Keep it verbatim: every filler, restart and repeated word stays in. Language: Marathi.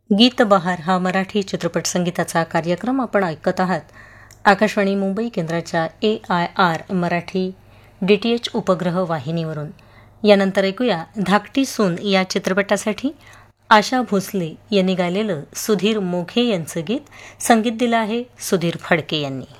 गीत बहार हा मराठी चित्रपट संगीताचा कार्यक्रम आपण ऐकत आहात. आकाशवाणी मुंबई केंद्राच्या ए I R Marathi D T H उपग्रह वाहिनीवरून. यानंतर ऐकूया धाकटी सून या चित्रपटासाठी आशा भोसले यांनी गायलेलं सुधीर मोघे यांचं गीत. संगीत दिलं आहे सुधीर फडके यांनी.